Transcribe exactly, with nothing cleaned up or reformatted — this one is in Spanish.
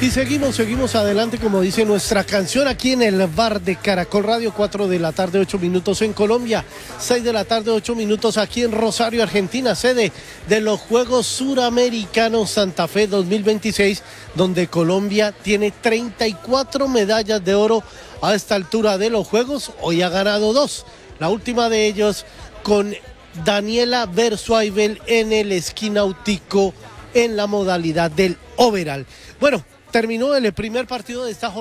Y seguimos, seguimos adelante, como dice nuestra canción, aquí en el bar de Caracol Radio, cuatro de la tarde, ocho minutos en Colombia, seis de la tarde, ocho minutos aquí en Rosario, Argentina, sede de los Juegos Suramericanos Santa Fe dos mil veintiséis, donde Colombia tiene treinta y cuatro medallas de oro a esta altura de los Juegos. Hoy ha ganado dos, la última de ellos con Daniela Bersuaibel en el esquí náutico en la modalidad del overall. Bueno, terminó el primer partido de esta jornada.